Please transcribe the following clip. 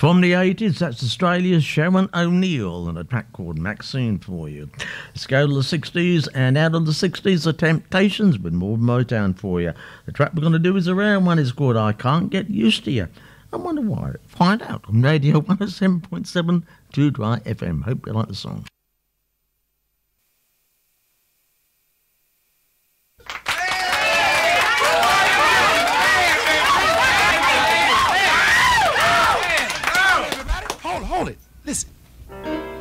From the 80s, that's Australia's Sharon O'Neill and a track called Maxine for you. Let's go to the 60s, and out of the 60s, the Temptations with more Motown for you. The track we're going to do is a rare one. It's called I Can't Get Used to You. I wonder why. Find out on Radio 107.7 2 Dry FM. Hope you like the song.